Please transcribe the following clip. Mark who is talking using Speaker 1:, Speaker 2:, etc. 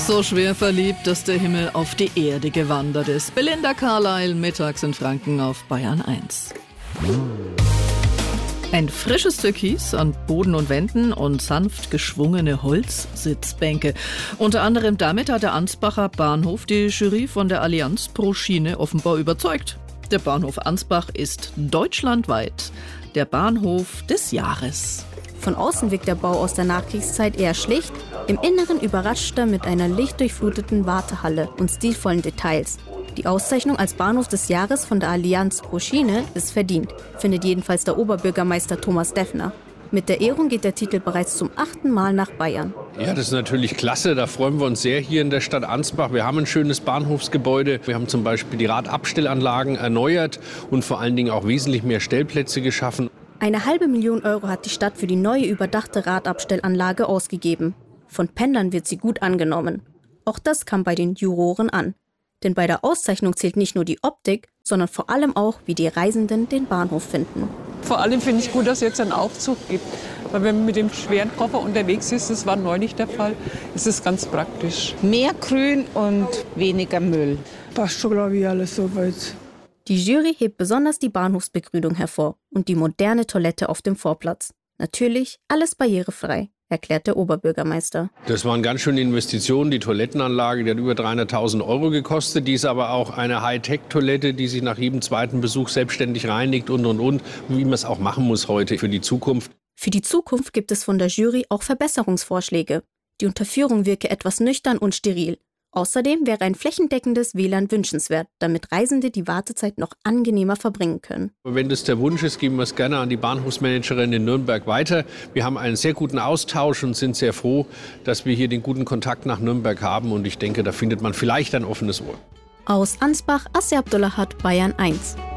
Speaker 1: So schwer verliebt, dass der Himmel auf die Erde gewandert ist. Belinda Carlyle, mittags in Franken auf Bayern 1. Ein frisches Türkis an Boden und Wänden und sanft geschwungene Holzsitzbänke. Unter anderem damit hat der Ansbacher Bahnhof die Jury von der Allianz pro Schiene offenbar überzeugt. Der Bahnhof Ansbach ist deutschlandweit der Bahnhof des Jahres.
Speaker 2: Von außen wirkt der Bau aus der Nachkriegszeit eher schlicht, im Inneren überrascht er mit einer lichtdurchfluteten Wartehalle und stilvollen Details. Die Auszeichnung als Bahnhof des Jahres von der Allianz pro Schiene ist verdient, findet jedenfalls der Oberbürgermeister Thomas Deffner. Mit der Ehrung geht der Titel bereits zum 8. Mal nach Bayern.
Speaker 3: Ja, das ist natürlich klasse. Da freuen wir uns sehr hier in der Stadt Ansbach. Wir haben ein schönes Bahnhofsgebäude. Wir haben zum Beispiel die Radabstellanlagen erneuert und vor allen Dingen auch wesentlich mehr Stellplätze geschaffen.
Speaker 2: 500.000 Euro hat die Stadt für die neue überdachte Radabstellanlage ausgegeben. Von Pendlern wird sie gut angenommen. Auch das kam bei den Juroren an. Denn bei der Auszeichnung zählt nicht nur die Optik, sondern vor allem auch, wie die Reisenden den Bahnhof finden.
Speaker 4: Vor allem finde ich gut, dass es jetzt einen Aufzug gibt. Weil wenn man mit dem schweren Koffer unterwegs ist, das war neulich der Fall, ist es ganz praktisch.
Speaker 5: Mehr Grün und weniger Müll.
Speaker 6: Passt schon, glaube ich, alles so weit.
Speaker 2: Die Jury hebt besonders die Bahnhofsbegrünung hervor und die moderne Toilette auf dem Vorplatz. Natürlich alles barrierefrei, erklärt der Oberbürgermeister.
Speaker 3: Das waren ganz schöne Investitionen. Die Toilettenanlage, die hat über 300.000 Euro gekostet. Die ist aber auch eine Hightech-Toilette, die sich nach jedem zweiten Besuch selbstständig reinigt und, wie man es auch machen muss heute für die Zukunft.
Speaker 2: Für die Zukunft gibt es von der Jury auch Verbesserungsvorschläge. Die Unterführung wirke etwas nüchtern und steril. Außerdem wäre ein flächendeckendes WLAN wünschenswert, damit Reisende die Wartezeit noch angenehmer verbringen können.
Speaker 3: Wenn das der Wunsch ist, geben wir es gerne an die Bahnhofsmanagerin in Nürnberg weiter. Wir haben einen sehr guten Austausch und sind sehr froh, dass wir hier den guten Kontakt nach Nürnberg haben. Und ich denke, da findet man vielleicht ein offenes Ohr.
Speaker 2: Aus Ansbach, Assi Abdullahat, Bayern 1.